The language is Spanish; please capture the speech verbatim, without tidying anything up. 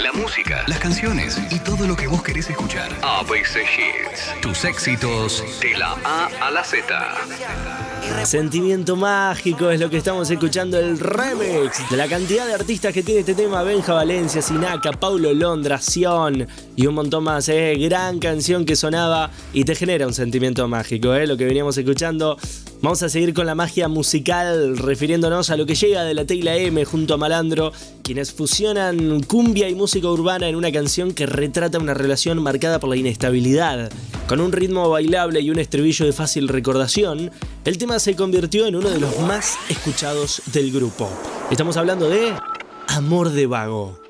La música, las canciones y todo lo que vos querés escuchar. A B C Hits. Tus éxitos de la A a la Z. Sentimiento mágico es lo que estamos escuchando, el remix de la cantidad de artistas que tiene este tema: Benja Valencia, Sinaka, Paulo Londra, Sion y un montón más. ¿eh? Gran canción que sonaba y te genera un sentimiento mágico, ¿eh? lo que veníamos escuchando. Vamos a seguir con la magia musical, refiriéndonos a lo que llega de la Tecla M junto a Malandro, quienes fusionan cumbia y música urbana en una canción que retrata una relación marcada por la inestabilidad. Con un ritmo bailable y un estribillo de fácil recordación, el tema se convirtió en uno de los más escuchados del grupo. Estamos hablando de Amor de Vago.